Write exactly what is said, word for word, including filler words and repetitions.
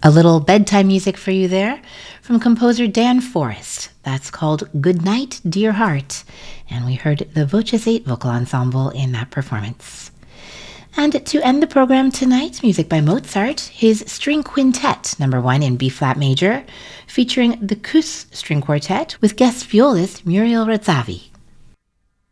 A little bedtime music for you there from composer Dan Forrest. That's called Good Night, Dear Heart. And we heard the Voces eight vocal ensemble in that performance. And to end the program tonight, music by Mozart, his String Quintet, number one in B-flat major, featuring the Kuss String Quartet with guest violist Muriel Radzavi.